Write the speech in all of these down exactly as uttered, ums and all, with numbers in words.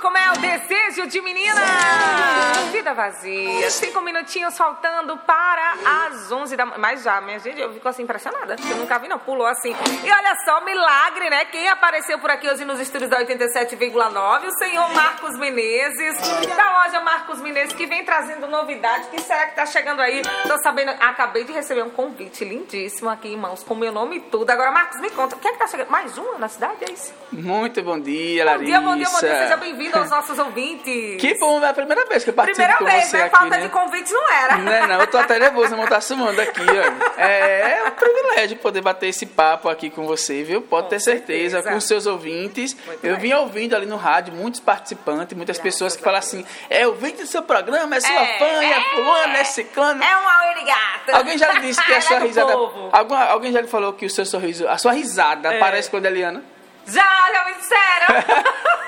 como é o desejo de menina. Vida vazia. Cinco minutinhos faltando para as onze da manhã. Mas já, minha gente, eu fico assim impressionada. Eu nunca vi, não. Pulou assim. E olha só, milagre, né? Quem apareceu por aqui hoje nos estúdios da oitenta e sete vírgula nove? O senhor Marcos Menezes, da loja Marcos Menezes, que vem trazendo novidade. O que será que tá chegando aí? Tô sabendo, acabei de receber um convite lindíssimo aqui, irmãos, com meu nome e tudo. Agora, Marcos, me conta, o que é que tá chegando? Mais uma na cidade, é isso? Muito bom dia, Larissa. Bom dia, bom dia, bom dia. Seja bem-vindo aos nossos ouvintes. Que bom, é a primeira vez que eu participo primeira com vez, você né? aqui, Falta né? de convites não era. Não é não, eu tô até nervoso, não tá sumando aqui, ó. É, é um privilégio poder bater esse papo aqui com você, viu? Pode com ter certeza, certeza, com os seus ouvintes. Muito eu bem. vim ouvindo ali no rádio muitos participantes, muitas Graças pessoas que a falam Deus. assim, é ouvinte do seu programa, é sua É, fã, é, é, fulano, é ciclano. É uma obrigada. Alguém já lhe disse que a sua É do risada... povo. Algum, alguém já lhe falou que o seu sorriso, a sua risada É. parece com a da Eliana? Já, já me disseram.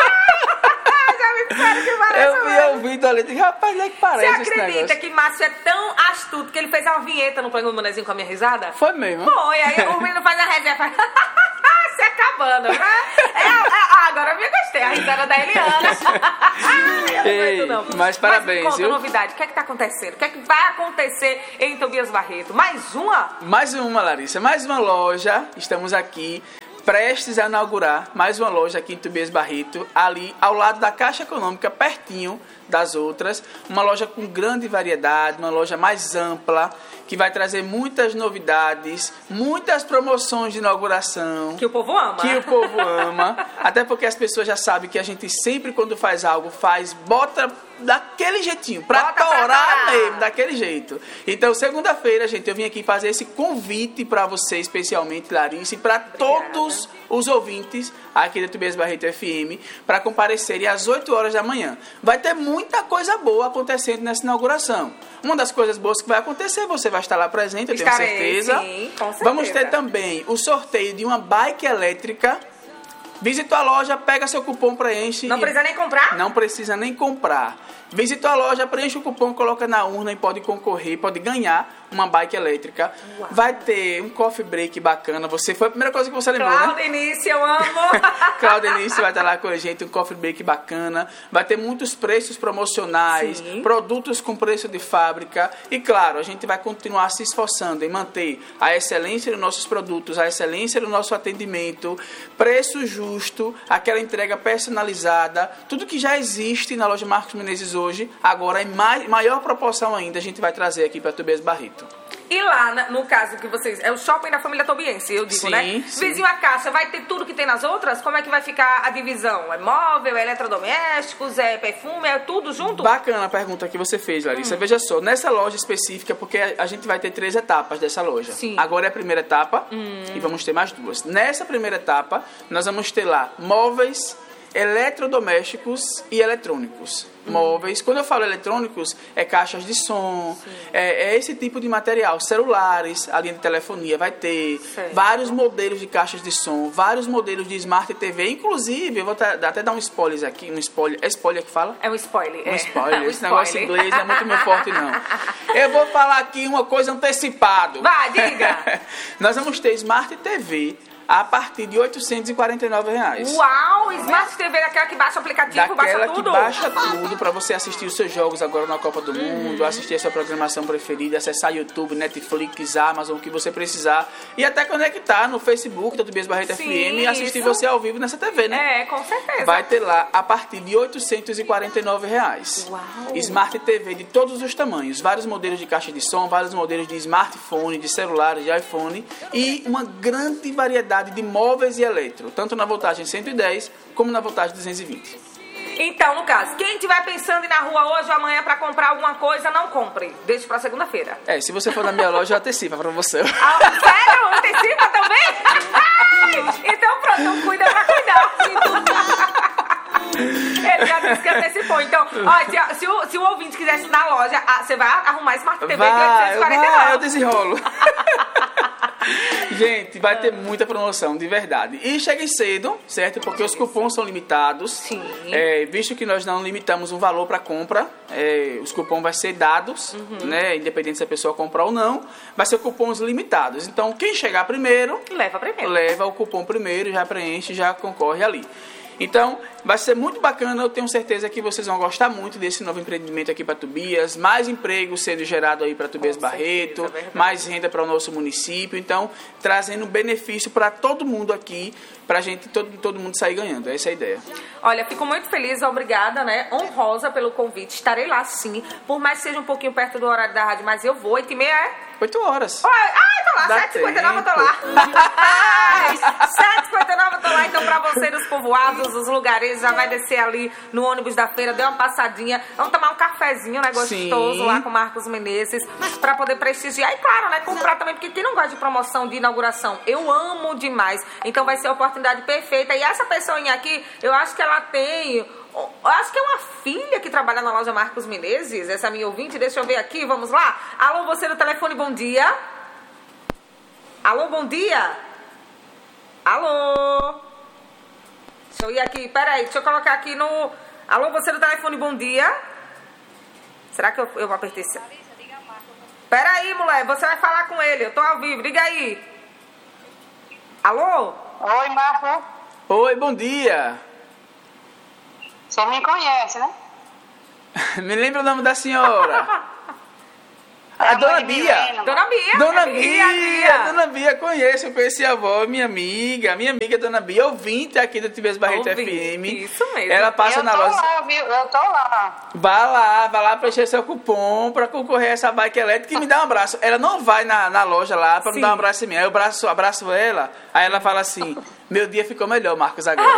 Já me disseram que parece Eu vi mesmo. ouvindo ali, digo, rapaz, não é que Você parece esse acredita negócio. que Márcio é tão astuto que ele fez uma vinheta no programa do Manezinho com a minha risada? Foi mesmo? Foi, aí o menino faz a resenha, faz... se acabando, né? É, é, agora eu me gostei, a risada da Eliana. Eu não Ei, aguento, não. mas parabéns, me conta, viu? novidade, o que é que tá acontecendo? O que é que vai acontecer em Tobias Barreto? Mais uma? Mais uma, Larissa, mais uma loja. Estamos aqui prestes a inaugurar mais uma loja aqui em Tobias Barreto, ali ao lado da Caixa Econômica, pertinho das outras. Uma loja com grande variedade, uma loja mais ampla, que vai trazer muitas novidades, muitas promoções de inauguração. Que o povo ama. Que o povo ama. Até porque as pessoas já sabem que a gente sempre, quando faz algo, faz, bota daquele jeitinho, pra Bota pra torar torar. mesmo, daquele jeito. Então, segunda-feira, gente, eu vim aqui fazer esse convite pra você, especialmente, Larissa, e pra todos os ouvintes aqui da Tobias Barreto F M, para comparecerem às oito horas da manhã. Vai ter muita coisa boa acontecendo nessa inauguração. Uma das coisas boas que vai acontecer, você vai estar lá presente, eu Estarei, tenho certeza. sim, com certeza. Vamos ter também o sorteio de uma bike elétrica. Visita a loja, pega seu cupom, preenche. Não e- precisa nem comprar? Não precisa nem comprar. Visita a loja, preenche o cupom, coloca na urna e pode concorrer, pode ganhar uma bike elétrica. Uau. Vai ter um coffee break bacana. Você foi a primeira coisa que você lembrou, Cláudia né? Início, eu amo. Cláudia Início vai estar lá com a gente, um coffee break bacana. Vai ter muitos preços promocionais, Sim. produtos com preço de fábrica. E claro, a gente vai continuar se esforçando em manter a excelência dos nossos produtos, a excelência do nosso atendimento, preço justo, aquela entrega personalizada, tudo que já existe na loja Marcos Menezes hoje, agora em mai- maior proporção ainda, a gente vai trazer aqui para Tobias Barreto. E lá, na- no caso que vocês... É o shopping da família Tobiense, eu digo, Sim, né? sim. Vizinho a caixa, vai ter tudo que tem nas outras? Como é que vai ficar a divisão? É móvel, é eletrodomésticos, é perfume, é tudo junto? Bacana a pergunta que você fez, Larissa. Veja só, nessa loja específica, porque a a gente vai ter três etapas dessa loja. Sim. Agora é a primeira etapa e vamos ter mais duas. Nessa primeira etapa, nós vamos ter lá móveis, eletrodomésticos e eletrônicos. Móveis, quando eu falo eletrônicos, é caixas de som, é, é esse tipo de material. Celulares, a linha de telefonia vai ter, Certo. vários modelos de caixas de som, vários modelos de Smart T V. Inclusive, eu vou ta- até dar um spoiler aqui, um spoiler, é spoiler que fala? É um spoiler. Um é. spoiler, Um esse negócio em spoiler. inglês não é muito meu forte, não. Eu vou falar aqui uma coisa antecipado. Vai, diga. Nós vamos ter Smart T V a partir de oitocentos e quarenta e nove reais. Uau, Smart T V é aquela que baixa o aplicativo, Daquela baixa que tudo. baixa tudo para você assistir os seus jogos agora na Copa do Mundo, assistir a sua programação preferida, acessar YouTube, Netflix, Amazon, o que você precisar. E até conectar no Facebook da Tobias Barreto Sim, F M e assistir isso. você ao vivo nessa T V, né? É, com certeza. Vai ter lá a partir de oitocentos e quarenta e nove reais. Uau. Smart T V de todos os tamanhos, vários modelos de caixa de som, vários modelos de smartphone, de celulares, de iPhone e uma grande variedade de móveis e eletro, tanto na voltagem cento e dez como na voltagem duzentos e vinte. Então, no caso, quem estiver pensando em ir na rua hoje ou amanhã pra comprar alguma coisa, não compre. Deixe pra segunda-feira. É, se você for na minha loja, eu antecipo pra você. Ah, sério? Antecipa também? Ai, então pronto, então cuida pra cuidar. Ele já disse que antecipou. Então, ó, se, se, o, se o ouvinte quisesse ir na loja, ah, você vai arrumar Smart T V de Vai, oitocentos e quarenta e nove. vai, eu desenrolo. Gente, vai ter muita promoção, de verdade. E cheguem cedo, certo? Porque os cupons são limitados. Sim. É, visto que nós não limitamos um valor para compra, é, os cupons vão ser dados, né? Independente se a pessoa comprar ou não, vai ser cupons limitados. Então, quem chegar primeiro, Leva primeiro. leva o cupom primeiro, já preenche, já concorre ali. Então, vai ser muito bacana, eu tenho certeza que vocês vão gostar muito desse novo empreendimento aqui para Tobias, mais emprego sendo gerado aí para Tobias Com Barreto, certeza, mais renda para o nosso município, então, trazendo benefício para todo mundo aqui, para a gente, todo, todo mundo sair ganhando, essa é a ideia. Olha, fico muito feliz, obrigada, né, honrosa pelo convite, estarei lá sim, por mais que seja um pouquinho perto do horário da rádio, mas eu vou, oito e meia é? oito horas. Ai, tô lá, sete e cinquenta e nove eu tô lá. sete e cinquenta e nove eu tô lá, então pra você dos povoados, dos lugares, já vai descer ali no ônibus da feira, dê uma passadinha, vamos tomar um cafezinho, né, gostoso, Sim. lá com o Marcos Menezes, pra poder prestigiar e, claro, né, comprar também, porque quem não gosta de promoção, de inauguração, eu amo demais, então vai ser a oportunidade perfeita, e essa pessoinha aqui, eu acho que ela tem... Eu acho que é uma filha que trabalha na loja Marcos Menezes, essa minha ouvinte, deixa eu ver aqui, vamos lá. Alô, você no telefone, bom dia. Alô, bom dia. Alô. Deixa eu ir aqui, peraí, deixa eu colocar aqui no... Alô, você no telefone, bom dia. Será que eu, eu apertei? Peraí, mulher, você vai falar com ele, eu tô ao vivo, liga aí. Alô. Oi, Marco. Oi, bom dia. Você me conhece, né? Me lembra o nome da senhora? A Dona Bia. Dona Bia. Dona Bia. Bia. Dona Bia, conheço, eu conheci a avó, minha amiga, minha amiga Dona Bia, ouvinte aqui do Tobias Barreto F M. Isso mesmo. Ela passa eu na tô loja. Lá, viu? Eu tô lá. Vá lá, vá lá preencher seu cupom pra concorrer a essa bike elétrica e me dá um abraço. Ela não vai na, na loja lá pra Sim. me dar um abraço em mim. Aí eu abraço, abraço ela, aí ela fala assim, meu dia ficou melhor, Marcos, agora.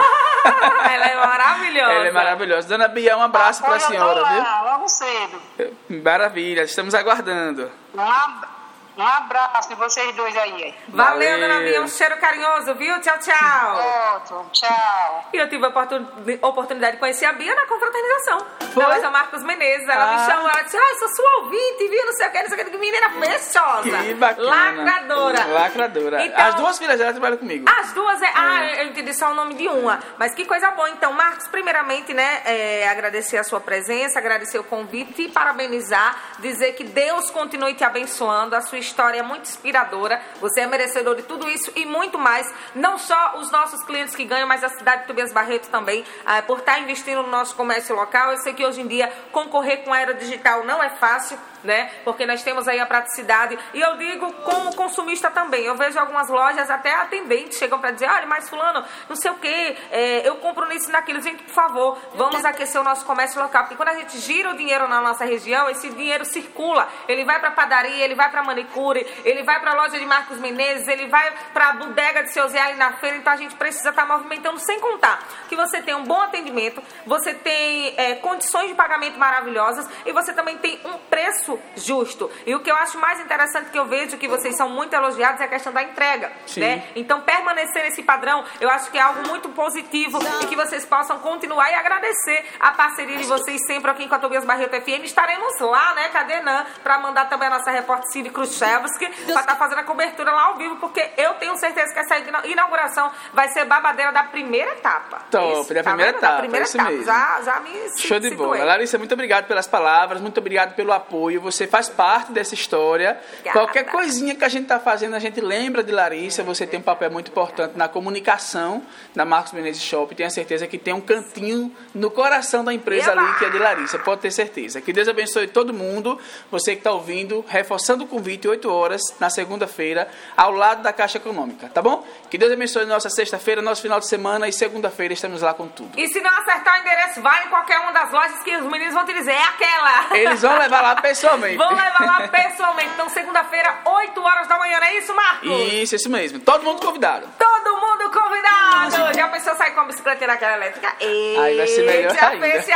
Ela é maravilhosa. Ela é maravilhosa. Dona Bia, um abraço ah, pra senhora, lá, viu? Logo cedo. Maravilha, estamos aguardando. Um abraço. Um abraço de vocês dois aí. Valeu, Valeu, Dona Bia. Um cheiro carinhoso, viu? Tchau, tchau. Outro, tchau. E eu tive a oportunidade de conhecer a Bia na confraternização. Da loja Marcos Menezes. Ela ah. me chamou, ela disse, ah, sou sua ouvinte, viu? Não sei o que, não sei o que. Menina fechosa. Que bacana. Lacradora. Lacradora. Então, as duas filhas dela trabalham comigo. As duas, é... é. Ah, eu entendi só o nome de uma. Mas que coisa boa. Então, Marcos, primeiramente, né, é, agradecer a sua presença, agradecer o convite e parabenizar, dizer que Deus continue te abençoando, a sua história é muito inspiradora, você é merecedor de tudo isso e muito mais, não só os nossos clientes que ganham, mas a cidade de Tobias Barreto também, ah, por estar investindo no nosso comércio local. Eu sei que hoje em dia concorrer com a era digital não é fácil, né? Porque nós temos aí a praticidade. E eu digo como consumista também. Eu vejo algumas lojas, até atendentes chegam para dizer, olha, mas fulano, não sei o que, é, eu compro nisso e naquilo. Gente, por favor, vamos aquecer o nosso comércio local. Porque quando a gente gira o dinheiro na nossa região, esse dinheiro circula. Ele vai para padaria, ele vai para manicure, ele vai para a loja de Marcos Menezes, ele vai para a bodega de seu Zé ali na feira. Então a gente precisa estar movimentando, sem contar que você tem um bom atendimento, você tem é, condições de pagamento maravilhosas e você também tem um preço justo. E o que eu acho mais interessante, que eu vejo que vocês são muito elogiados, é a questão da entrega, né? Então permanecer nesse padrão, eu acho que é algo muito positivo e que vocês possam continuar e agradecer a parceria de vocês sempre aqui com a Tobias Barreto F M. Estaremos lá, né, cadê Nan, para mandar também a nossa repórter Cid Khrushchevski para estar tá fazendo a cobertura lá ao vivo, porque eu tenho certeza que essa inauguração vai ser babadeira da primeira etapa. Top, isso, da tá primeira vendo? etapa, da primeira isso etapa. mesmo. Já, já me Show de bola. Larissa, muito obrigado pelas palavras, muito obrigado pelo apoio. Você faz parte dessa história. Obrigada. Qualquer coisinha que a gente está fazendo, a gente lembra de Larissa. Você tem um papel muito importante na comunicação da Marcos Menezes Shop. Tenho certeza que tem um cantinho no coração da empresa Eba! ali que é de Larissa. Pode ter certeza. Que Deus abençoe todo mundo. Você que está ouvindo, reforçando o convite, oito horas, na segunda-feira, ao lado da Caixa Econômica. Tá bom? Que Deus abençoe nossa sexta-feira, nosso final de semana e segunda-feira estamos lá com tudo. E se não acertar o endereço, vai em qualquer uma das lojas que os meninos vão te dizer, é aquela. Eles vão levar lá pessoalmente. Vão levar lá pessoalmente. Então, segunda-feira, oito horas da manhã, não é isso, Marcos? Isso, isso mesmo. Todo mundo convidado. Todo mundo convidado. Já pensou sair com a bicicleta naquela elétrica? Aí vai ser melhor já ainda. Fez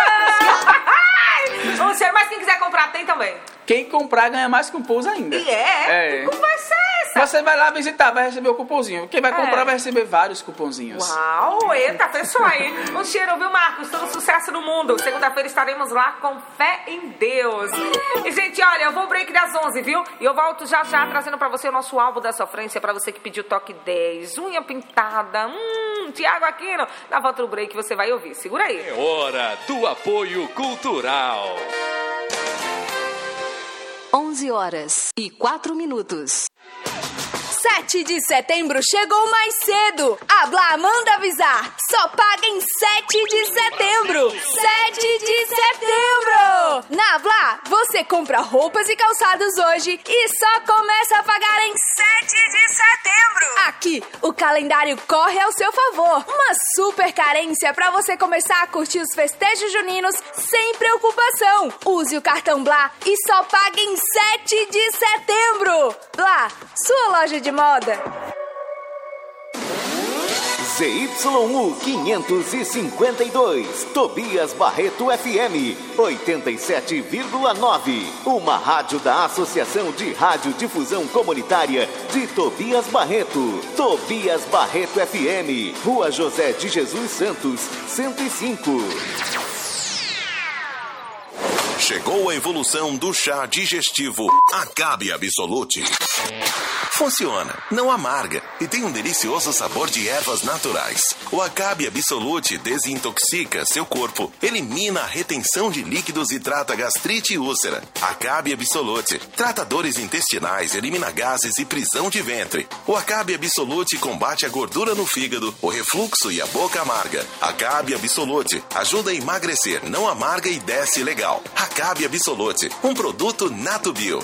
um cheiro, mas quem quiser comprar, tem também. Quem comprar ganha mais cupons ainda. E é? é. Como vai ser essa? Você vai lá visitar, vai receber o cupomzinho. Quem vai comprar é. vai receber vários cuponzinhos. Uau, eita, fechou aí. Um cheiro, viu, Marcos? Todo sucesso no mundo. Segunda-feira estaremos lá com fé em Deus. E, gente, olha, eu vou break das onze, viu? E eu volto já já trazendo pra você o nosso álbum da sofrência, pra você que pediu toque dez, unha pintada, hum, Tiago Aquino. Na volta do break você vai ouvir. Segura aí. É hora do apoio cultural. onze horas e quatro minutos. sete de setembro chegou mais cedo. A Blá manda avisar. Só paga em sete de setembro. sete de setembro! Na Blá, você compra roupas e calçados hoje e só começa a pagar em sete de setembro. Aqui, o calendário corre ao seu favor. Uma super carência para você começar a curtir os festejos juninos sem preocupação. Use o cartão Blá e só pague em sete de setembro. Blá, sua loja de moda. Z Y U quinhentos e cinquenta e dois, Tobias Barreto F M, oitenta e sete vírgula nove. Uma rádio da Associação de Radiodifusão Comunitária de Tobias Barreto. Tobias Barreto F M, Rua José de Jesus Santos, cento e cinco. Chegou a evolução do chá digestivo Acabe Absolute. Funciona, não amarga e tem um delicioso sabor de ervas naturais. O Acabe Absolute desintoxica seu corpo, elimina a retenção de líquidos e trata gastrite e úlcera. Acabe Absolute trata dores intestinais, elimina gases e prisão de ventre. O Acabe Absolute combate a gordura no fígado, o refluxo e a boca amarga. Acabe Absolute ajuda a emagrecer, não amarga e desce legal. Acabe Absolute, um produto Natubio.